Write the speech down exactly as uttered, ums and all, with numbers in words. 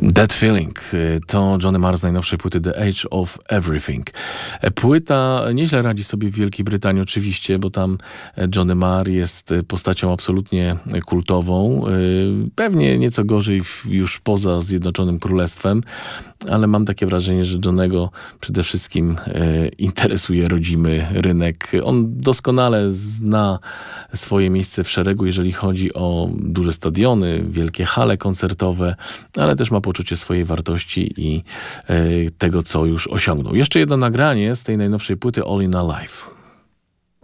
That Feeling to Johnny Marr z najnowszej płyty The Age of Everything. Płyta nieźle radzi sobie w Wielkiej Brytanii oczywiście, bo tam Johnny Marr jest postacią absolutnie kultową. Pewnie nieco gorzej już poza Zjednoczonym Królestwem, ale mam takie wrażenie, że Johnnego przede wszystkim interesuje rodzimy rynek. On doskonale zna swoje miejsce w szeregu, jeżeli chodzi o duże stadiony, wielkie hale koncertowe, ale też ma poczucie swojej wartości i y, tego, co już osiągnął. Jeszcze jedno nagranie z tej najnowszej płyty All in a Life.